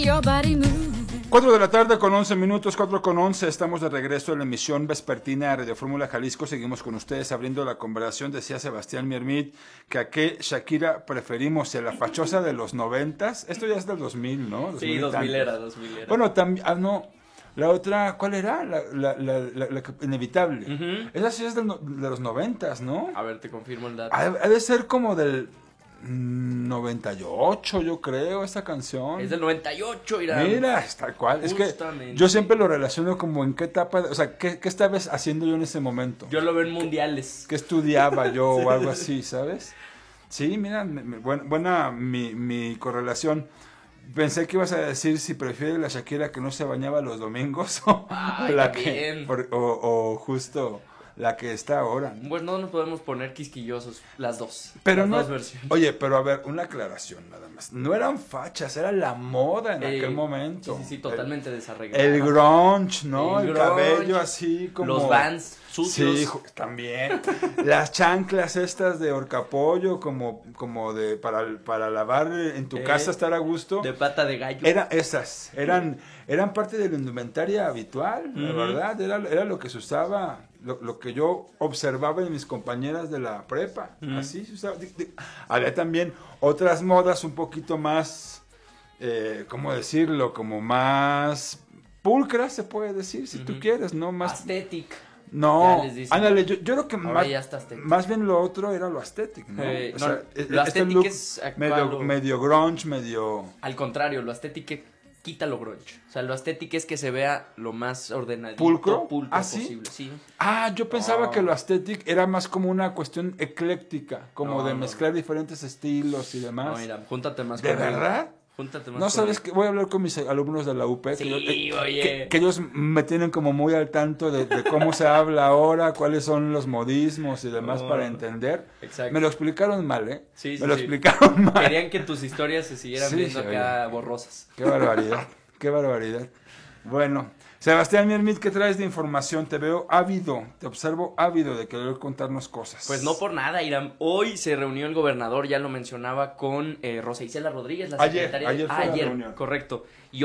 Your body move. 4 de la tarde con 11 minutos, 4 con 11, estamos de regreso en la emisión vespertina de Radio Fórmula Jalisco. Seguimos con ustedes abriendo la conversación. Decía Sebastián Miermit que a qué Shakira preferimos, si a la fachosa de los 90s. Esto ya es del 2000, ¿no? 2000 sí, 2000 era. Bueno, también, no, la otra, ¿cuál era? La inevitable. Esa sí es de los 90s, ¿no? A ver, te confirmo el dato. Ha de ser como del 98, yo creo, esta canción. Es del 98, Irán. Mira, es tal cual. Justamente. Es que yo siempre lo relaciono como en qué etapa, o sea, ¿qué estabas haciendo yo en ese momento? Yo lo veo en mundiales. ¿Qué estudiaba yo o algo así, sabes? Sí, mira, buena mi correlación. Pensé que ibas a decir si prefieres la Shakira que no se bañaba los domingos o la que o justo la que está ahora. Pues no nos podemos poner quisquillosos, las dos. Pero las no, dos versiones. oye, pero a ver, una aclaración nada más. No eran fachas, era la moda en aquel momento. Sí, totalmente desarreglada. El grunge, ¿no? El grunge, cabello así como... Los Vans sucios. Sí, también. Las chanclas estas de horcapollo como de para lavar en tu casa, estar a gusto. De pata de gallo. Eran parte de la indumentaria habitual, la verdad. Era lo que se usaba, lo que yo observaba en mis compañeras de la prepa. Así se usaba. Había también otras modas un poquito más, ¿cómo decirlo? Como más pulcras, se puede decir, si tú quieres, ¿no? Más aesthetic. No, ándale, yo creo que más bien lo otro era lo aesthetic, ¿no? O sea, lo aesthetic es medio grunge, medio... Al contrario, lo aesthetic quita lo grunge. O sea, lo aesthetic es que se vea lo más ordenadito, pulcro posible. Sí. Yo pensaba que lo aesthetic era más como una cuestión ecléctica, como de mezclar diferentes estilos y demás. No, mira, júntate más ¿De verdad? Júntate más no sabes que voy a hablar con mis alumnos de la UP oye. Que ellos me tienen como muy al tanto de cómo se habla ahora, cuáles son los modismos y demás para entender. Exacto. Me lo explicaron mal, Sí, me lo explicaron mal. Querían que tus historias se siguieran viendo acá borrosas. Qué barbaridad, qué barbaridad. Bueno, Sebastián Miermit, ¿qué traes de información? Te veo ávido, te observo ávido de querer contarnos cosas. Pues no por nada, Irán. Hoy se reunió el gobernador, ya lo mencionaba, con Rosa Isela Rodríguez, la secretaria. Ayer fue la reunión. Correcto.